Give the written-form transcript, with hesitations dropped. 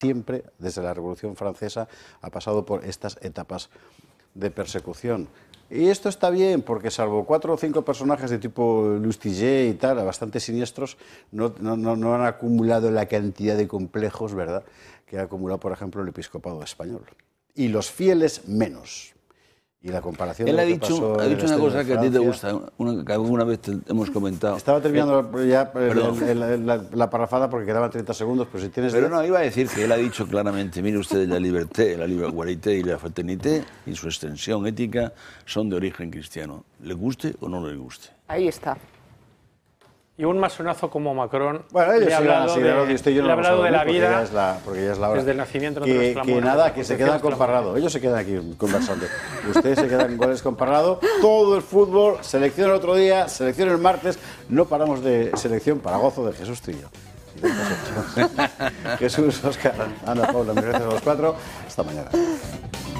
siempre, desde la Revolución Francesa, ha pasado por estas etapas de persecución. Y esto está bien, porque salvo 4 o 5 personajes de tipo Lustiger y tal, bastante siniestros, no han acumulado la cantidad de complejos, ¿verdad?, que ha acumulado, por ejemplo, el episcopado español. Y los fieles menos. Y la comparación Él de ha lo que dicho pasó en el una cosa que a ti te Francia. gusta, que alguna vez hemos comentado. Estaba terminando ya la parrafada porque quedaban 30 segundos, pero si tienes... Pero no, iba a decir que él ha dicho claramente, mire usted, la liberté, la igualité y la fraternité y su extensión ética son de origen cristiano. ¿Le guste o no le guste? Ahí está. Y un masonazo como Macron Bueno, ellos le ha hablado de la vida porque ya es la hora. desde el nacimiento. No Que nada, que se quedan con Parrado. Ellos se quedan aquí conversando. Ustedes se quedan con Goles con Parrado. Todo el fútbol, selección el otro día, selección el martes. No paramos de selección para gozo de Jesús Trillo. Jesús, Óscar, Ana, Paula, gracias a los 4. Hasta mañana.